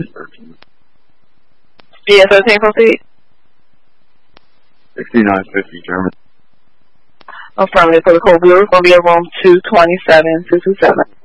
BS13, proceed. 6950 German. Affirmative for the code blue. It's going to be at room 227, 227.